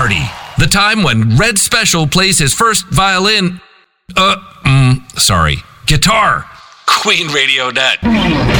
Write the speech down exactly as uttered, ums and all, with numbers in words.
Party. The time when Red Special plays his first violin, uh, mm, sorry, guitar. Queen Radio dot net.